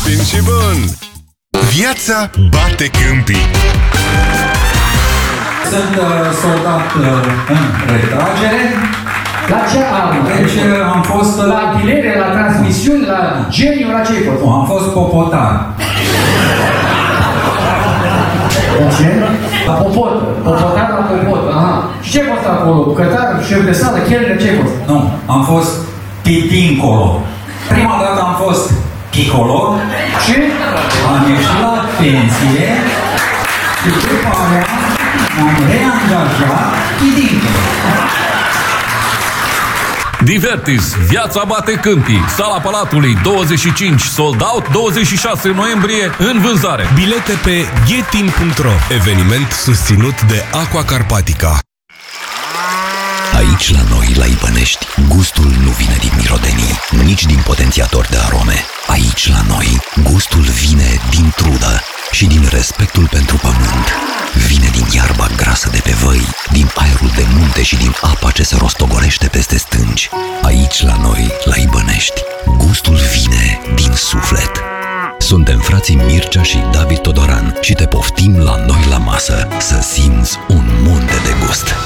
ieftin și bun. Viața bate câmpii. Sunt soldat în retragere. La ce armă? Deci am fost... La artilerie, la transmisiuni, la geniu, la ce-ai fost? Am fost popotar. La ce? La popot. Popotar la popot, aha. Și ce-ai fost acolo? Bucătar, șef de sală, chelner, ce-ai fost? Nu, am fost titincolo. Prima dată am fost picolog. Ce? Am ieșit la pensie și după aia am reangajat titincolo. Divertis, viața bate câmpii. Sala Palatului, 25, sold out, 26 noiembrie, în vânzare. Bilete pe ghetin.ro. Eveniment susținut de Aqua Carpatica. Aici la noi, la Ibănești, gustul nu vine din mirodenii, nici din potențiator de arome. Aici la noi, gustul vine din trudă și din respectul pentru pământ. Vine din iarba grasă de pe văi, din aerul de munte și din apa ce se rostogolește peste stânci. Aici la noi, la Ibănești, gustul vine din suflet. Suntem frații Mircea și David Todoran și te poftim la noi la masă să simți un munte de gust.